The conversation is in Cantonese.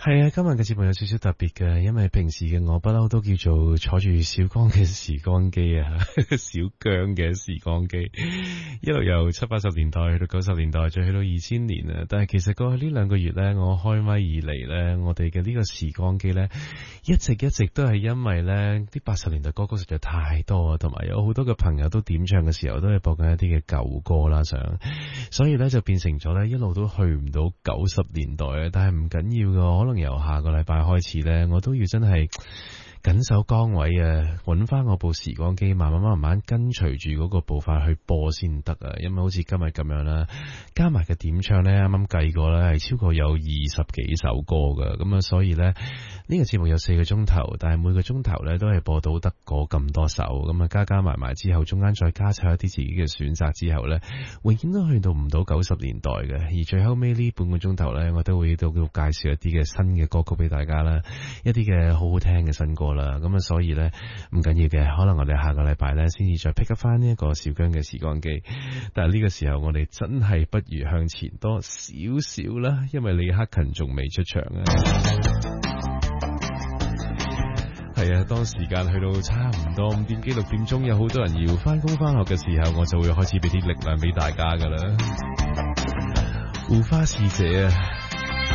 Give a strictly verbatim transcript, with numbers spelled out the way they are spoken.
係啊，今日嘅節目有少少特別嘅，因為平時嘅我不嬲都叫做坐住小江嘅時光機啊，小姜嘅時光機，一路由七八十年代去到九十年代，再去到二千年啊。但係其實過去呢兩個月呢，我開咪以嚟呢，我哋嘅呢個時光機呢，一直一直都係因為呢啲八十年代歌曲實在太多啊，同埋有好多嘅朋友都點唱嘅時候都係播緊一啲嘅舊歌啦，想所以呢就變成咗呢一路都去唔到九十年代啊。但係唔緊要噶，可能由下個禮拜開始呢，我都要真係緊守崗位啊，揾翻我部時光機，慢慢慢慢跟隨住嗰個步伐去播先得啊！因為好似今日咁樣啦，加埋嘅點唱呢，啱啱計過呢係超過有二十幾首歌噶，咁啊，所以呢，呢個節目有四個鐘頭，但係每個鐘頭呢都係播到得嗰咁多首，咁啊加加埋埋之後，中間再加插一啲自己嘅選擇之後呢，永遠都去到唔到九十年代嘅。而最後尾呢半個鐘頭呢，我都會到介紹一啲嘅新嘅歌曲俾大家啦，一啲嘅好好聽嘅新歌啦。咁啊，所以呢，唔緊要嘅，可能我哋下個禮拜呢先至再 pick up 翻呢一個小姜嘅時光機。但係呢個時候我哋真係不如向前多少少啦，因為李克勤仲未出場啊。係啊，當時間去到差唔多五點幾六點鐘，有好多人要翻工翻學嘅時候，我就會開始俾啲力量俾大家噶啦。護花使者啊！